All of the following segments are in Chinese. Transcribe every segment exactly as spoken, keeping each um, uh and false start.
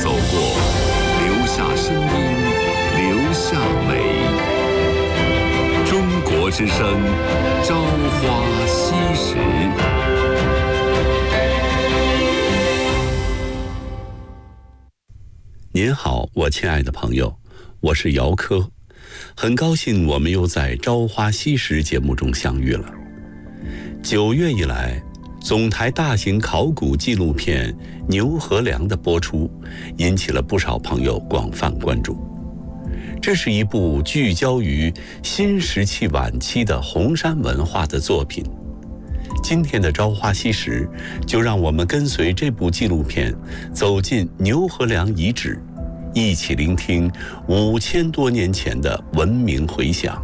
走过，留下声音，留下美。中国之声，朝花夕拾。 您好，我亲爱的朋友，我是姚科，很高兴我们又在《朝花夕拾》节目中相遇了。九月以来，总台大型考古纪录片《牛和梁》的播出，引起了不少朋友广泛关注。这是一部聚焦于新石器晚期的红山文化的作品。今天的《朝花夕拾》，就让我们跟随这部纪录片，走进牛和梁遗址，一起聆听五千多年前的文明回响。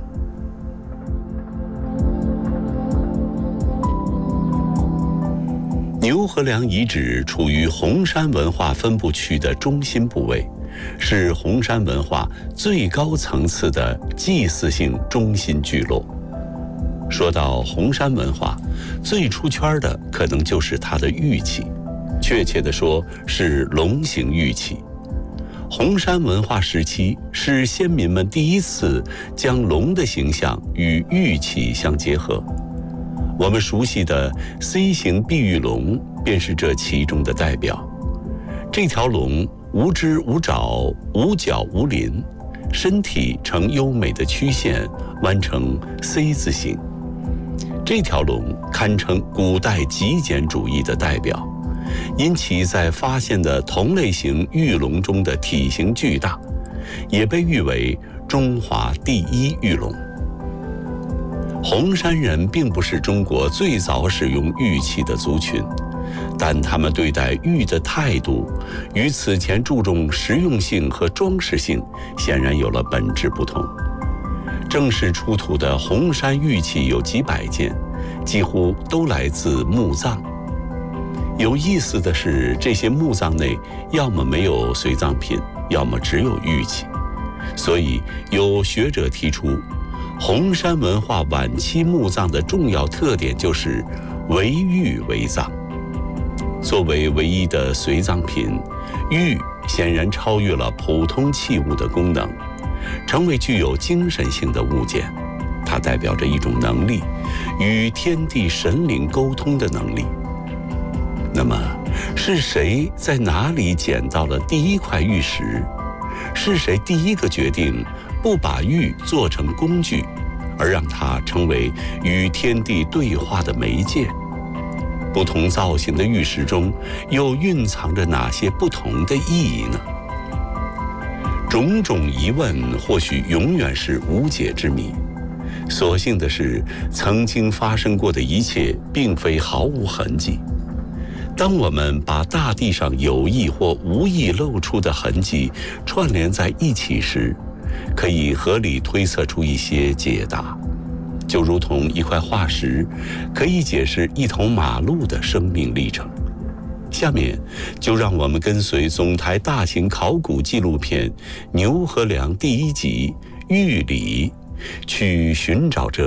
牛和梁遗址处于红山文化分布区的中心部位，是红山文化最高层次的祭祀性中心聚落。说到红山文化，最出圈的可能就是它的玉器，确切地说是龙形玉器。红山文化时期是先民们第一次将龙的形象与玉器相结合。我们熟悉的 C 型碧玉龙便是这其中的代表。这条龙无肢无爪，无角无鳞，身体呈优美的曲线，弯成 C 字形。这条龙堪称古代极简主义的代表，因其在发现的同类型玉龙中的体型巨大，也被誉为中华第一玉龙。红山人并不是中国最早使用玉器的族群，但他们对待玉的态度与此前注重实用性和装饰性显然有了本质不同。正式出土的红山玉器有几百件，几乎都来自墓葬。有意思的是，这些墓葬内要么没有随葬品，要么只有玉器。所以有学者提出，红山文化晚期墓葬的重要特点就是唯玉为葬。作为唯一的随葬品，玉显然超越了普通器物的功能，成为具有精神性的物件。它代表着一种能力，与天地神灵沟通的能力。那么，是谁在哪里捡到了第一块玉石？是谁第一个决定不把玉做成工具，而让它成为与天地对话的媒介？不同造型的玉石中，又蕴藏着哪些不同的意义呢？种种疑问或许永远是无解之谜。所幸的是，曾经发生过的一切并非毫无痕迹。当我们把大地上有意或无意露出的痕迹串联在一起时，可以合理推测出一些解答。就如同一块化石可以解释一头马路的生命历程。下面就让我们跟随总台大型考古纪录片《牛和梁》第一集《玉里》，去寻找这